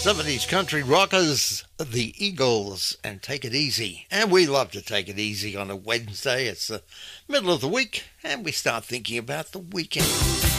70s country rockers, the Eagles, and Take It Easy. And we love to take it easy on a Wednesday. It's the middle of the week, and we start thinking about the weekend.